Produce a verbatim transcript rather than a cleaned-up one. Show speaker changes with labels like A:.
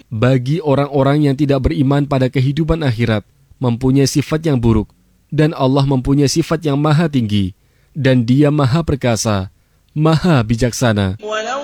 A: bagi orang-orang yang tidak beriman pada kehidupan akhirat mempunyai sifat yang buruk, dan Allah mempunyai sifat yang maha tinggi, dan Dia maha perkasa, maha bijaksana.